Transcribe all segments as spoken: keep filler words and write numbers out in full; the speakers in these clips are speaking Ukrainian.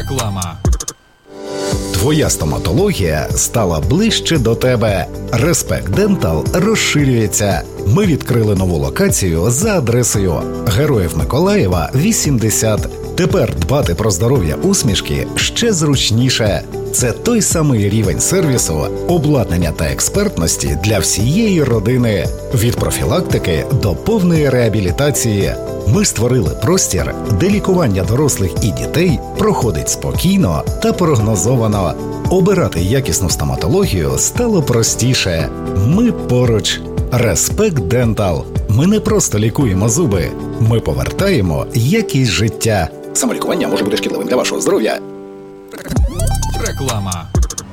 Реклама. Твоя стоматологія стала ближче до тебе. Респект Дентал розширюється. Ми відкрили нову локацію за адресою Героїв Миколаєва, вісімдесят. Тепер дбати про здоров'я усмішки ще зручніше. Це той самий рівень сервісу, обладнання та експертності для всієї родини. Від профілактики до повної реабілітації. Ми створили простір, де лікування дорослих і дітей проходить спокійно та прогнозовано. Обирати якісну стоматологію стало простіше. Ми поруч. Респект Дентал. Ми не просто лікуємо зуби. Ми повертаємо якість життя. Самолікування може бути шкідливим для вашого здоров'я. Реклама.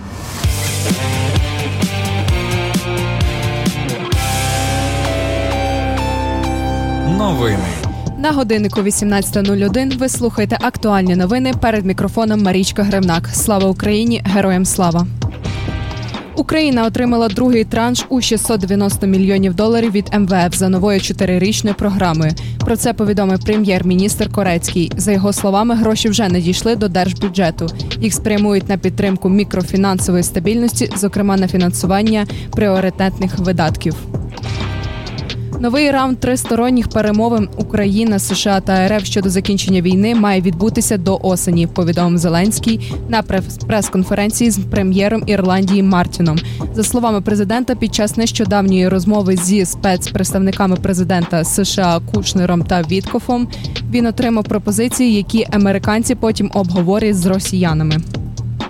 Новини. На годиннику вісімнадцята нуль один ви слухаєте актуальні новини. Перед мікрофоном Марічка Гривнак. Слава Україні! Героям слава! Україна отримала другий транш у шістсот дев'яносто мільйонів доларів від ем ве еф за новою чотирирічною програмою. Про це повідомив прем'єр-міністр Корецький. За його словами, гроші вже надійшли до держбюджету. Їх спрямують на підтримку мікрофінансової стабільності, зокрема на фінансування пріоритетних видатків. Новий раунд тристоронніх перемовин Україна, США та ер еф щодо закінчення війни має відбутися до осені, повідомив Зеленський на прес-конференції з прем'єром Ірландії Мартіном. За словами президента, під час нещодавньої розмови зі спецпредставниками президента США Кушнером та Віткофом він отримав пропозиції, які американці потім обговорять з росіянами.